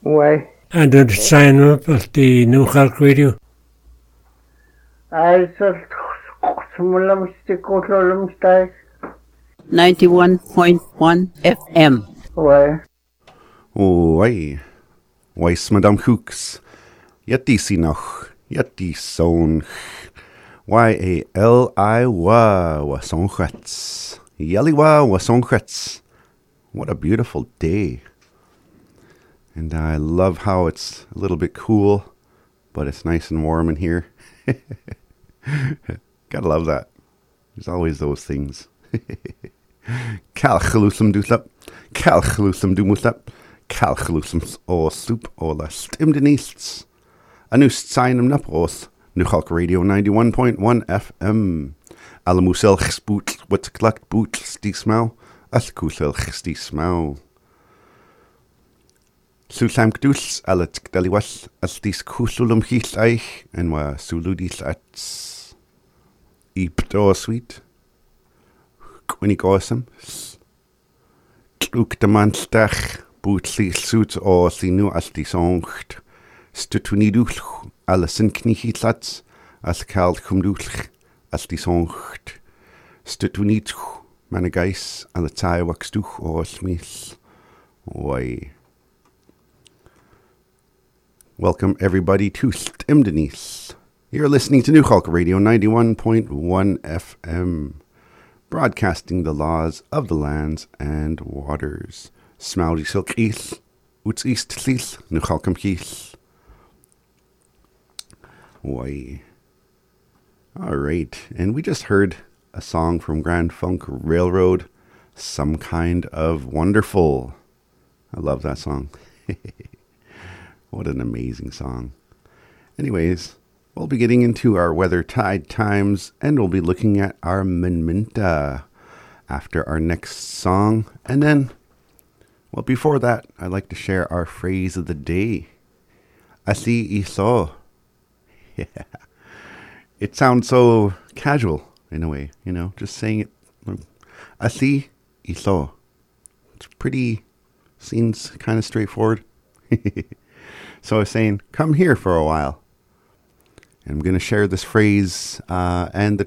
Why? And then sign up at the New Cork Radio. I just smulam stikolam style. 91.1 FM. Why? Why? Weis Madame Hooks. Yeti si noch. Yeti son. Y-A-L-I-wa wasonchets. Yeliwa wasonchets. What a beautiful day. And I love how it's a little bit cool, but it's nice and warm in here. Gotta love that. There's always those things. Calchalusum dusap. Calchalusum dumusap. Calchalusum o soup o la stimdenists. Anus signem napros. New Cork Radio 91.1 FM. Alamusel gespoot wat klakt boot stiesmau. Askusel stiesmau. Susam gdus alat gdaliwas astis kusulum his eich en wa suludis ats. Ipto sweet. Quinnig awesome. Kluk de manstach boot lis suits o sinu astis oncht. Stutuniduch allesin knihitlats as kald kumduch astis oncht. Stutunituch managais alatai waxtuch o smith. Oi. Welcome, everybody, to Stimdenis. You're listening to New Cork Radio 91.1 FM, broadcasting the laws of the lands and waters. Smaudi silk east, uts east sis, New Corkum keith. Why? All right, and we just heard a song from Grand Funk Railroad, Some Kind of Wonderful. I love that song. What an amazing song. Anyways, we'll be getting into our weather tide times, and we'll be looking at our minminta after our next song. And then, well, before that, I'd like to share our phrase of the day. Asi iso. Yeah. It sounds so casual in a way, you know, just saying it. Asi iso. It's pretty, seems kind of straightforward. So I was saying, come here for a while. And I'm going to share this phrase and the